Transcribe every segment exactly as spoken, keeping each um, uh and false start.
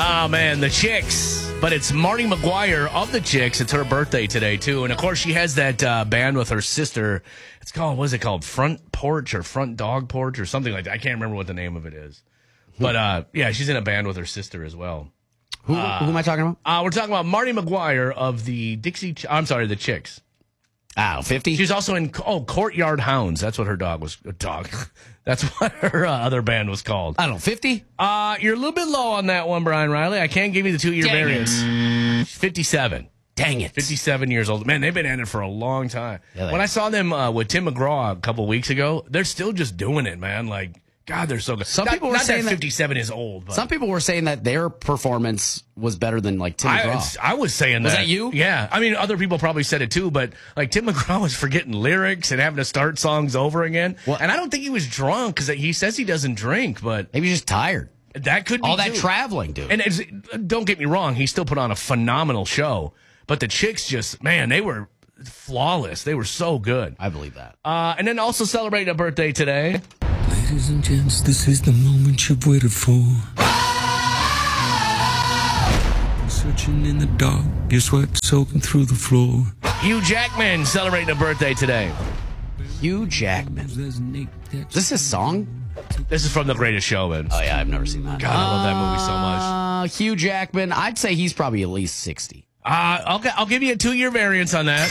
Oh, man, the Chicks. But it's Marty McGuire of the Chicks. It's her birthday today, too. And, of course, she has that uh, band with her sister. It's called, what is it called? Front Porch or Front Dog Porch or something like that. I can't remember what the name of it is. But, uh, yeah, she's in a band with her sister as well. Who, uh, who am I talking about? Uh, we're talking about Marty McGuire of the Dixie, Ch- I'm sorry, the Chicks. Oh, fifty? She was also in, oh, Courtyard Hounds. That's what her dog was, dog. That's what her uh, other band was called. I don't know, fifty? Uh, you're a little bit low on that one, Brian Riley. I can't give you the two-year Dang variance. fifty-seven. Dang it. fifty-seven years old. Man, they've been at it for a long time. Yeah, when I saw them uh, with Tim McGraw a couple weeks ago, they're still just doing it, man. Like, God, they're so good. Some not, people were not saying that that fifty-seven is old. But Some people were saying that their performance was better than, like, Tim I, McGraw. I was saying Was that. that you? Yeah. I mean, other people probably said it too, but like Tim McGraw was forgetting lyrics and having to start songs over again. Well, and I don't think he was drunk because he says he doesn't drink, but Maybe he's just tired. that could be All that too. traveling, dude. And it's, don't get me wrong, he still put on a phenomenal show. But the Chicks just, man, they were flawless. They were so good. I believe that. Uh, and then also celebrating a birthday today. Ladies and gents, this is the moment you've waited for. Searching in the dark, your sweat soaking through the floor. Hugh Jackman celebrating a birthday today. Hugh Jackman. Is this his song? This is from The Greatest Showman. Oh, yeah, I've never seen that. God, I love that movie so much. Uh, Hugh Jackman, I'd say he's probably at least sixty. Uh, I'll, I'll give you a two-year variance on that.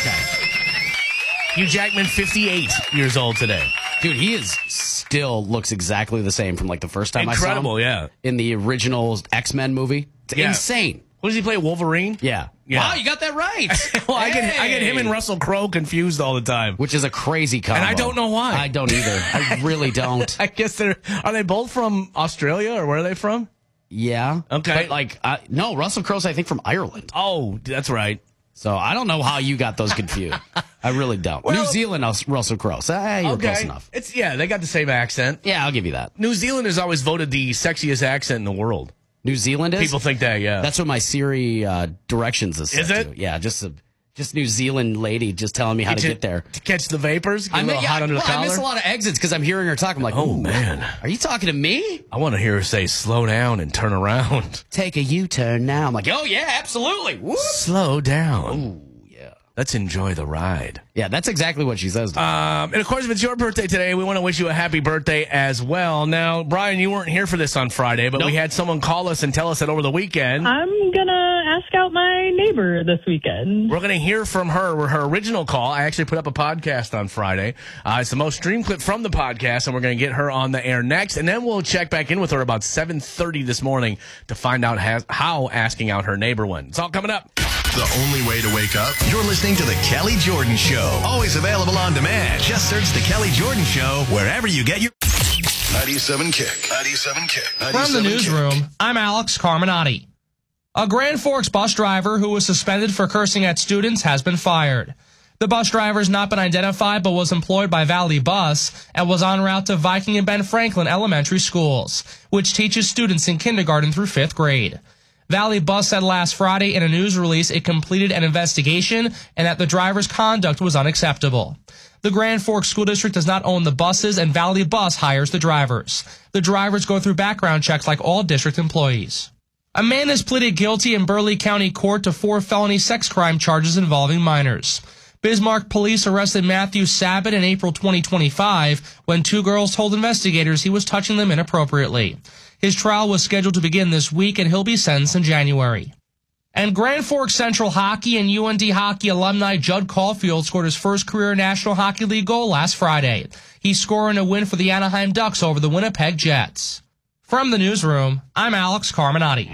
Hugh Jackman, fifty-eight years old today. Dude, he is still looks exactly the same from like the first time Incredible, I saw him. yeah. In the original X-Men movie. It's Yeah. insane. What does he play, Wolverine? Yeah. Yeah. Wow, you got that right. Well, I get I get him and Hey. Russell Crowe confused all the time. Which is a crazy combo. And I don't know why. I don't either. I really don't. I guess they're are they both from Australia or where are they from? Yeah. Okay. But like, uh, no, Russell Crowe's, I think, from Ireland. Oh, that's right. So I don't know how you got those confused. I really don't. Well- New Zealand, Aus- Russell Crowe. So, eh, you're Okay. close enough. It's yeah, they got the same accent. Yeah, I'll give you that. New Zealand is always voted the sexiest accent in the world. New Zealand is? People think that, yeah. That's what my Siri uh, directions is set Is it? to. Yeah, just a just New Zealand lady just telling me how to to, get there. to catch the vapors. Get I a little yeah, hot under the well, I collar. miss a lot of exits because I'm hearing her talk. I'm like, Oh, ooh, man. are you talking to me? I want to hear her say, "Slow down and turn around." Take a U-turn now. I'm like, oh yeah, absolutely. Woo. Slow down. Ooh, yeah. Let's enjoy the ride. Yeah, that's exactly what she says. to me. Um, and of course, if it's your birthday today, we want to wish you a happy birthday as well. Now, Brian, you weren't here for this on Friday, but Nope. we had someone call us and tell us that over the weekend, I'm going to ask out my neighbor this weekend. we're going to hear from her. Her original call. I actually put up a podcast on Friday. Uh, it's the most streamed clip from the podcast, and we're going to get her on the air next. And then we'll check back in with her about seven thirty this morning to find out has, how asking out her neighbor went. It's all coming up. The only way to wake up? You're listening to The Kelly Jordan Show. Always available on demand. Just search The Kelly Jordan Show wherever you get your... ninety-seven Kick. ninety-seven Kick. From the newsroom, I'm Alex Carminati. A Grand Forks bus driver who was suspended for cursing at students has been fired. The bus driver has not been identified but was employed by Valley Bus and was en route to Viking and Ben Franklin elementary schools, which teaches students in kindergarten through fifth grade. Valley Bus said last Friday in a news release it completed an investigation and that the driver's conduct was unacceptable. The Grand Forks School District does not own the buses, and Valley Bus hires the drivers. The drivers go through background checks like all district employees. A man has pleaded guilty in Burleigh County Court to four felony sex crime charges involving minors. Bismarck police arrested Matthew Sabat in April twenty twenty-five when two girls told investigators he was touching them inappropriately. His trial was scheduled to begin this week, and he'll be sentenced in January. And Grand Forks Central Hockey and U N D Hockey alumni Judd Caulfield scored his first career National Hockey League goal last Friday. He's scoring a win for the Anaheim Ducks over the Winnipeg Jets. From the newsroom, I'm Alex Carminati.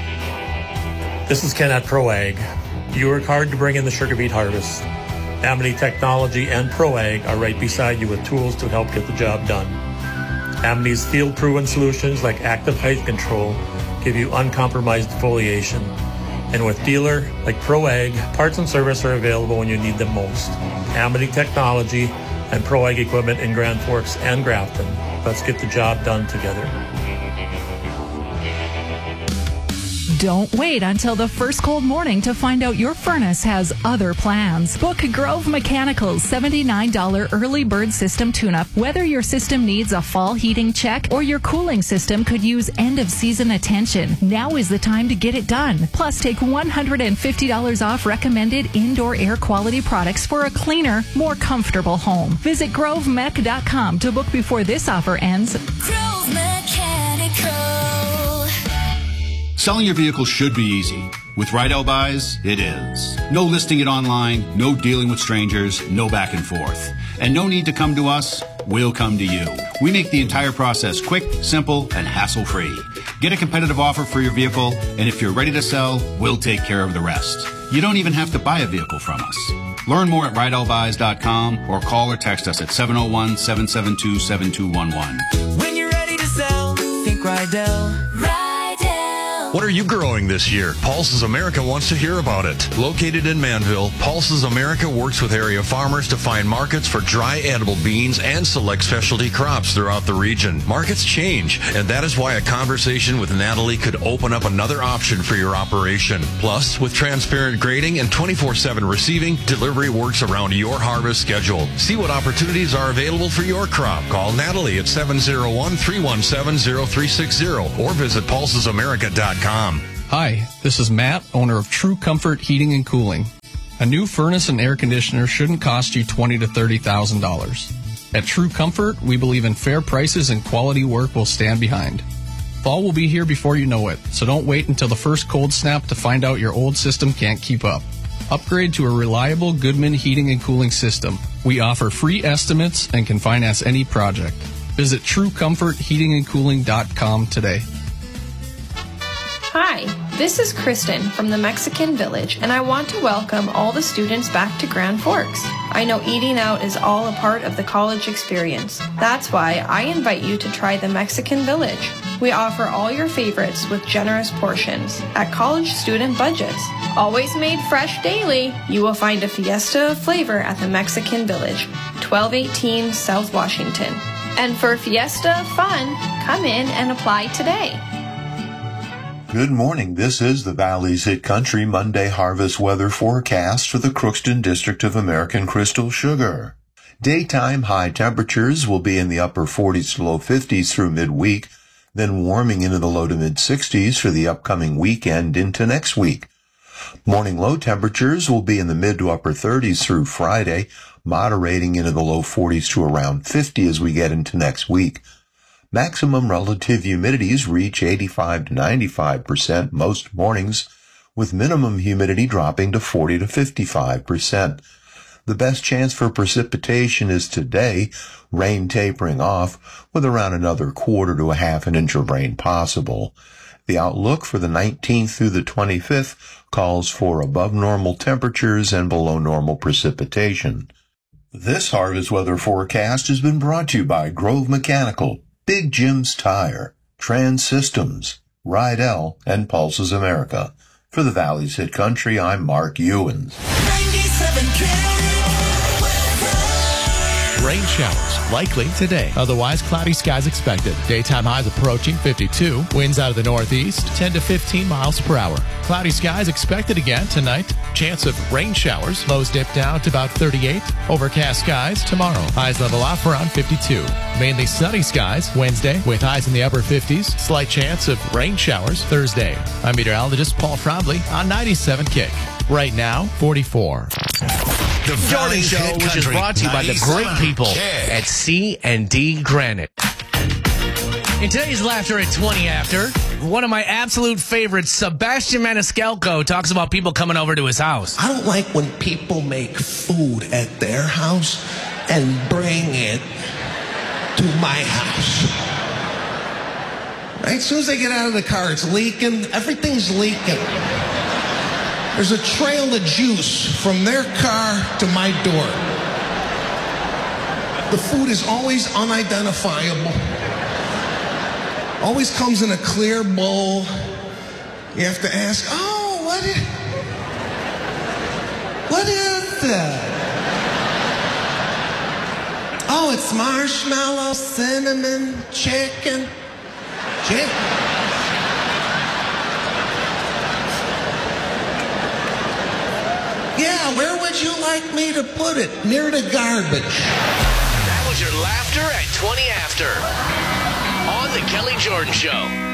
This is Ken at ProAg. You work hard to bring in the sugar beet harvest. Amity Technology and ProAg are right beside you with tools to help get the job done. Amity's field-proven solutions like active height control give you uncompromised foliation. And with dealer like ProAg, parts and service are available when you need them most. Amity Technology and ProAg equipment in Grand Forks and Grafton. Let's get the job done together. Don't wait until the first cold morning to find out your furnace has other plans. Book Grove Mechanical's seventy-nine dollars early bird system tune-up. Whether your system needs a fall heating check or your cooling system could use end-of-season attention, now is the time to get it done. Plus, take one hundred fifty dollars off recommended indoor air quality products for a cleaner, more comfortable home. Visit grove mech dot com to book before this offer ends. Grove Mechanical. Selling your vehicle should be easy. With Rydell Buys, it is. No listing it online, no dealing with strangers, no back and forth. And no need to come to us, we'll come to you. We make the entire process quick, simple, and hassle-free. Get a competitive offer for your vehicle, and if you're ready to sell, we'll take care of the rest. You don't even have to buy a vehicle from us. Learn more at rydell buys dot com or call or text us at seven oh one, seven seven two, seven two one one. When you're ready to sell, think Rydell. Rydell. What are you growing this year? Pulses America wants to hear about it. Located in Manville, Pulses America works with area farmers to find markets for dry edible beans and select specialty crops throughout the region. Markets change, and that is why a conversation with Natalie could open up another option for your operation. Plus, with transparent grading and twenty-four seven receiving, delivery works around your harvest schedule. See what opportunities are available for your crop. Call Natalie at seven oh one, three one seven, oh three six oh or visit pulses america dot com. Hi, this is Matt, owner of True Comfort Heating and Cooling. A new furnace and air conditioner shouldn't cost you twenty thousand to thirty thousand dollars. At True Comfort, we believe in fair prices and quality work we'll stand behind. Fall will be here before you know it, so don't wait until the first cold snap to find out your old system can't keep up. Upgrade to a reliable Goodman heating and cooling system. We offer free estimates and can finance any project. Visit true comfort heating and cooling dot com today. Hi, this is Kristen from the Mexican Village, and I want to welcome all the students back to Grand Forks. I know eating out is all a part of the college experience. That's why I invite you to try the Mexican Village. We offer all your favorites with generous portions at college student budgets. Always made fresh daily, you will find a fiesta of flavor at the Mexican Village, twelve eighteen South Washington. And for fiesta of fun, come in and apply today. Good morning. This is the Valley's Hit Country Monday harvest weather forecast for the Crookston District of American Crystal Sugar. Daytime high temperatures will be in the upper forties to low fifties through midweek, then warming into the low to mid sixties for the upcoming weekend into next week. Morning low temperatures will be in the mid to upper thirties through Friday, moderating into the low forties to around fifty as we get into next week. Maximum relative humidities reach eighty-five to ninety-five percent most mornings, with minimum humidity dropping to forty to fifty-five percent. The best chance for precipitation is today, rain tapering off, with around another quarter to a half an inch of rain possible. The outlook for the nineteenth through the twenty-fifth calls for above normal temperatures and below normal precipitation. This harvest weather forecast has been brought to you by Grove Mechanical, Big Jim's Tire, Trans Systems, Rydell, and Pulses America. For the Valley's Hit Country, I'm Mark Ewens. Rain showers likely today. Otherwise, cloudy skies expected. Daytime highs approaching fifty-two. Winds out of the northeast, ten to fifteen miles per hour. Cloudy skies expected again tonight. Chance of rain showers. Lows dip down to about thirty-eight. Overcast skies tomorrow. Highs level off around fifty-two. Mainly sunny skies Wednesday with highs in the upper fifties. Slight chance of rain showers Thursday. I'm meteorologist Paul Frombley on ninety-seven Kick. Right now, forty-four. The Jordan Show, which is brought to you by the great people at C and D Granite. In today's Laughter at twenty After, one of my absolute favorites, Sebastian Maniscalco, talks about people coming over to his house. I don't like when people make food at their house and bring it to my house. Right? As soon as they get out of the car, it's leaking. Everything's leaking. There's a trail of juice from their car to my door. The food is always unidentifiable. Always comes in a clear bowl. You have to ask, oh, what is, what is that? Oh, it's marshmallow, cinnamon, chicken. Chicken. would you like me to put it? Near the garbage. That was your laughter at twenty after on The Kelly Jordan Show.